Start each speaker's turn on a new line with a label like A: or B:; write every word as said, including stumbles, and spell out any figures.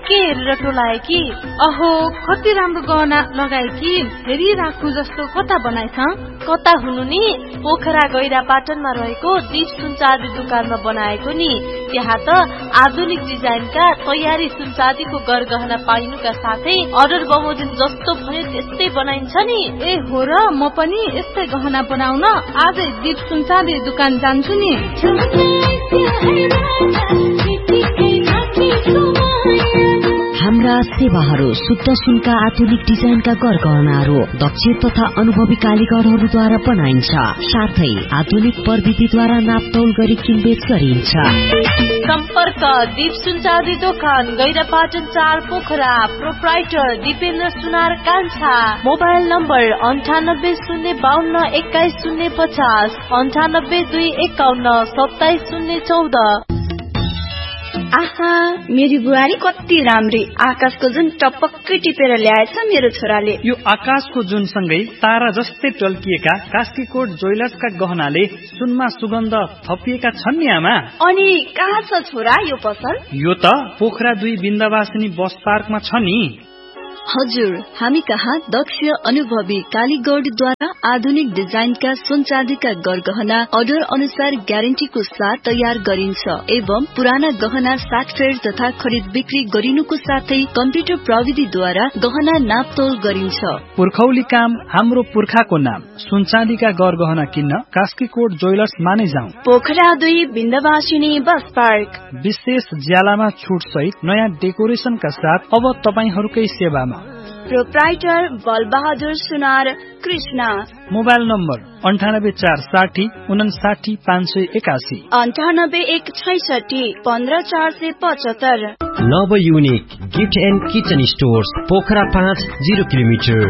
A: के हेरेर टोलाए कि
B: अहो कति राम्रो गहना लगाए कि हेरी राखु जस्तो कता बनाएछ
A: कता हुनु नि पोखरा गैरा पाटनमा रहेको दीप सुनचाँदी दुकानमा बनाएको नि त्यहाँ त आधुनिक डिजाइनका तयारी सुनचाँदीको गरगहना पाइनुका साथै अर्डर बमोजिम जस्तो भयो त्यस्तै बनाइन्छ नि
B: ए हो र म पनि यस्तै गहना बनाउन आजै दीप सुनचाँदी दुकान जान्छु नि
C: हाम्रा सेवाहरू शुद्ध सुनका आधुनिक डिजाइनका गरगहनाहरू दक्ष तथा अनुभवी कारीगरहरूद्वारा बनाइन्छ साथै आधुनिक प्रविधिद्वारा नापतौल गरी किनबेच गरिन्छ
A: सम्पर्क दीप सुनचाँदी दोकान गैरापाटन चार पोखरा प्रोप्राइटर दिपेन्द्र सुनार कान्छा मोबाइल नम्बर अन्ठानब्बे शून्य बाहन्न एक्काइस शून्य पचास अन्ठानब्बे दुई एकाउन्न सत्ताइस शून्य चौध
D: आहा मेरी बुहारी कति राम्री आकाशको जुन टपक्कै टिपेर ल्याएछ मेरो छोराले
E: यो आकाशको जुन सँगै तारा जस्तै टल्किएका कास्कीकोट ज्वेलर्सका गहनाले सुनमा सुगन्ध थपिएका छन् नि आमा
D: अनि कहाँ छ छोरा यो पसल
E: यो त पोखरा दुई बिन्दावासिनी बस पार्कमा छ नि
C: हजुर हामी कहाँ दक्ष अनुभवी कालीगढद्वारा आधुनिक डिजाइनका सुनचाँदीका गरगहना अर्डर अनुसार ग्यारेन्टीको साथ तयार गरिन्छ एवं पुराना गहना साटफेर तथा खरिद बिक्री गरिनुको साथै कम्प्युटर प्रविधिद्वारा गहना नापतोल गरिन्छ
E: पुर्खौली काम हाम्रो पुर्खाको नाम सुनचाँदीका गरगहना किन्न कास्कीकोट ज्वेलर्स माने जाउँ
D: पोखरा दुई बिन्दावासिनी बस पार्क
E: विशेष ज्यालामा छुट सहित नयाँ डेकोरेसनका साथ अब तपाईहरूकै सेवामा
D: प्रोप्राइटर बलबहादुर सुनार कृष्ण
E: मोबाइल नम्बर अन्ठानब्बे चार साठी उनासाठी पाँच सय एकासी
D: अन्ठानब्बे एक छैसठी पन्ध्र चार सय पचहत्तर
F: नव unique gift and kitchen stores Pokhara पाँच जिरो किलोमिटर